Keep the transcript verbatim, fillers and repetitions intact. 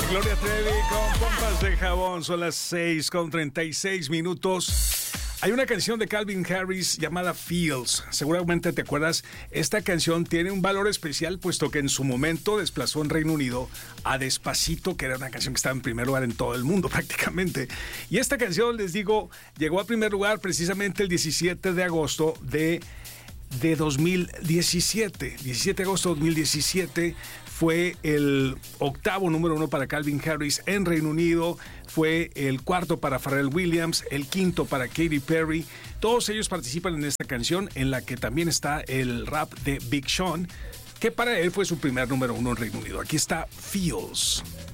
Gloria Trevi con Pompas de Jabón. Son las seis con treinta y seis minutos. Hay una canción de Calvin Harris llamada Feels. Seguramente te acuerdas, esta canción tiene un valor especial puesto que en su momento desplazó en Reino Unido a Despacito, que era una canción que estaba en primer lugar en todo el mundo prácticamente. Y esta canción, les digo, llegó a primer lugar precisamente el diecisiete de agosto de, de dos mil diecisiete. diecisiete de agosto de dos mil diecisiete fue el octavo número uno para Calvin Harris en Reino Unido. Fue el cuarto para Pharrell Williams, el quinto para Katy Perry. Todos ellos participan en esta canción, en la que también está el rap de Big Sean, que para él fue su primer número uno en Reino Unido. Aquí está Feels.